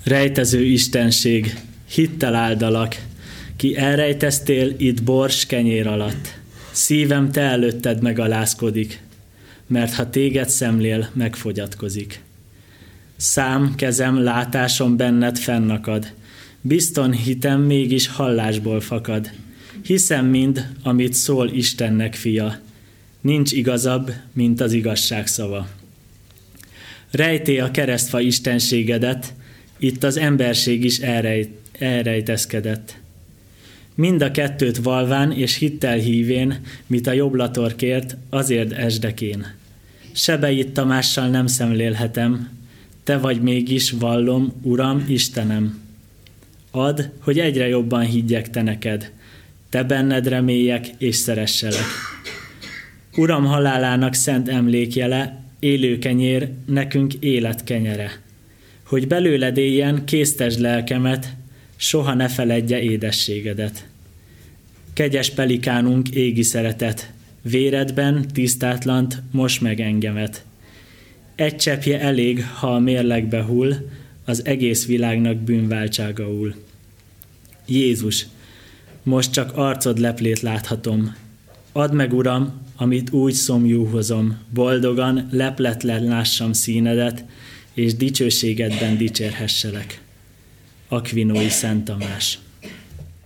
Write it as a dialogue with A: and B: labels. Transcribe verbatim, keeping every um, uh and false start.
A: Rejtező istenség, hittel áldalak, ki elrejteztél itt bors kenyér alatt. Szívem te előtted megalázkodik, mert ha téged szemlél, megfogyatkozik. Szám, kezem, látásom benned fennakad, bizton hitem mégis hallásból fakad. Hiszem mind, amit szól Istennek fia, nincs igazabb, mint az igazság szava. Rejté a keresztfa istenségedet, itt az emberség is elrejt, elrejtezkedett. Mind a kettőt valván és hittel hívén, mit a jobblator kért, azért esdekén. Sebeit Tamással nem szemlélhetem, te vagy mégis, vallom, Uram, Istenem. Add, hogy egyre jobban higgyek te neked, te benned reméljek és szeresselek. Uram halálának szent emlékjele, élő kenyér, nekünk élet kenyere. Hogy belőled éljen, késztesd lelkemet, soha ne feledje édességedet. Kegyes pelikánunk égi szeretet, véredben tisztátlant most meg engemet. Egy cseppje elég, ha a mérlegbe hull, az egész világnak bűnváltságaul. Jézus, most csak arcod leplét láthatom. Add meg, Uram, amit úgy szomjú hozom, boldogan, lepletlen lássam színedet, és dicsőségedben dicsérhesselek. Akvinói Szent Tamás.